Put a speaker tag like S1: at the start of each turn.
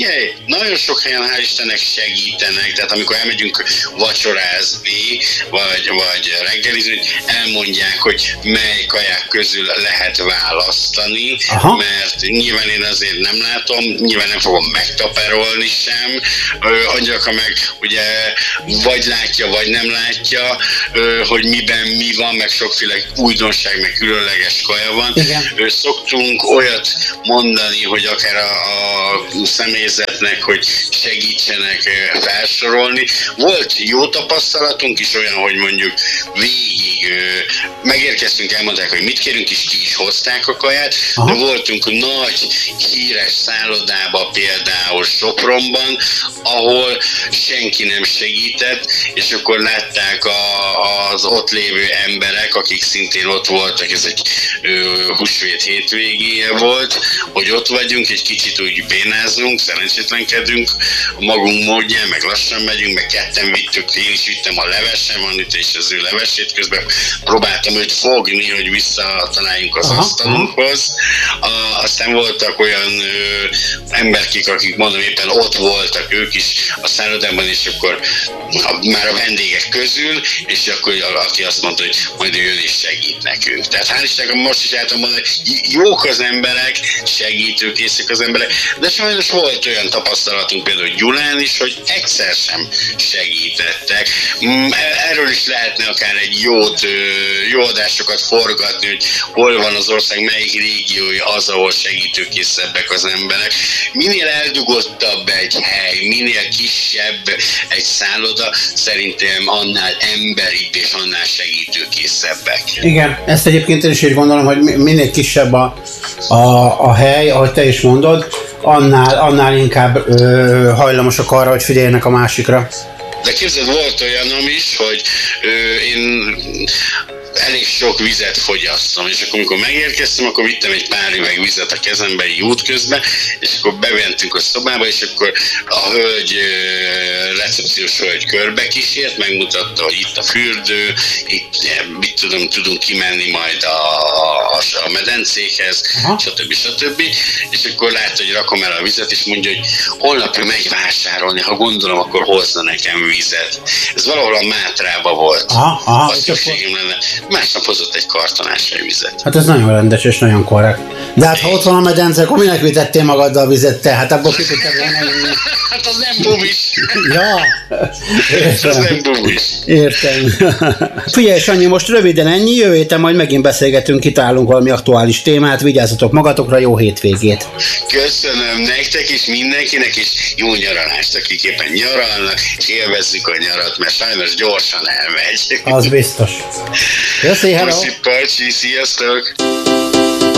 S1: Figyelj, nagyon sok helyen hál' Istennek segítenek, tehát amikor elmegyünk vacsorázni, vagy reggelizni, elmondják, hogy mely kaják közül lehet választani, aha, mert nyilván én azért nem látom, nyilván nem fogom megtaperolni sem, Angyalka meg ugye vagy látja, vagy nem látja, hogy miben mi van, meg sokféle újdonság, meg különleges kaja van. Igen. Szoktunk olyat mondani, hogy akár a személyzetnek, hogy segítsenek felsorolni. Volt jó tapasztalatunk is olyan, hogy mondjuk végig megérkeztünk, elmondták, hogy mit kérünk, és ki is hozták a kaját, aha, de voltunk nagy híres szállodába, például Sopronban, ahol senki nem segített, és akkor látták az ott lévő emberek, akik szintén ott voltak, ez egy húsvét hétvégéje volt, hogy ott vagyunk, egy kicsit úgy bénázunk, szerencsétlenkedünk magunk módján, meg lassan megyünk, meg ketten vittük, én is vittem a levesem, Anita és az ő levesét, közben próbáltam őt fogni, hogy visszataláljunk az asztalunkhoz. Aztán voltak olyan emberkik, akik mondom éppen ott voltak ők is a szállodában, és akkor már a vendégek közül, és akkor aki azt mondta, hogy majd ő jön és segít nekünk. Tehát hál' Istennek most is el tudom mondani, hogy jók az emberek, segítőkészek az emberek, de sajnos volt olyan tapasztalatunk például Gyulán is, hogy egyszer sem segítettek. Erről is lehetne akár egy jó adásokat forgatni, hogy hol van az ország, melyik régiója az, ahol segítőkészebbek az emberek. Minél eldugottabb egy hely, minél kisebb egy szálloda, szerintem annál emberibb és annál segítőkészebbek.
S2: Igen, ezt egyébként én is így gondolom, hogy minél kisebb a hely, ahogy te is mondod, annál inkább hajlamosak arra, hogy figyeljenek a másikra.
S1: De képzeld, volt olyanom is, hogy én elég sok vizet fogyasztom, és akkor amikor megérkeztem, akkor vittem egy pár üveg vizet a kezembe így útközben, és akkor bementünk a szobába, és akkor a hölgy, recepciós hölgy körbe kísért, megmutatta, hogy itt a fürdő, itt mit tudunk kimenni majd a medencéhez, stb. És akkor látta, hogy rakom el a vizet, és mondja, hogy holnap ő megy vásárolni, ha gondolom, akkor hozza nekem vizet. Ez valahol a Mátrába volt. Azt szükségem lenne. Másnap hozott egy kartonásra vizet.
S2: Hát ez nagyon rendes és nagyon korrekt. De hát ha ott van a medence, akkor minek vitettél magaddal a vizet te? Hát abból ki tudtad volna.
S1: Hát az nem bumis.
S2: Ja.
S1: Az nem bumis.
S2: Értem. Figyelj, Sanyi, most röviden ennyi, jövő héten majd megint beszélgetünk, kitálunk valami aktuális témát, vigyázzatok magatokra, jó hétvégét.
S1: Köszönöm nektek is, mindenkinek is, jó nyaralást, akik éppen nyaralnak, és élvezzük a nyarat, mert sajnos gyorsan elmegy.
S2: Az biztos. Köszi, hello!
S1: Puszi, pacsi, sziasztok!